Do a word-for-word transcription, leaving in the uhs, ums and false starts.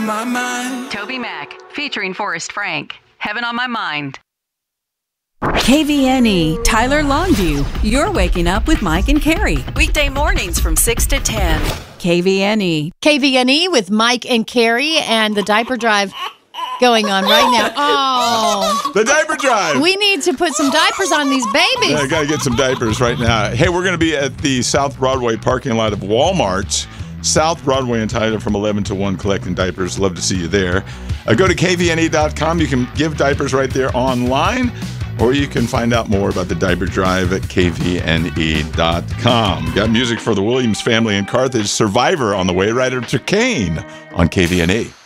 my mind. Toby Mac, featuring Forrest Frank. Heaven on My Mind. K V N E, Tyler Longview. You're waking up with Mike and Carrie. Weekday mornings from six to ten. K V N E. K V N E with Mike and Carrie and the diaper drive going on right now. Oh. The diaper drive. We need to put some diapers on these babies. Yeah, I got to get some diapers right now. Hey, we're going to be at the South Broadway parking lot of Walmart. South Broadway and Tyler from eleven to one collecting diapers. Love to see you there. Uh, go to K V N E dot com. You can give diapers right there online, or you can find out more about the diaper drive at K V N E dot com. Got music for the Williams family in Carthage. Survivor on the way right up to Kane on K V N E.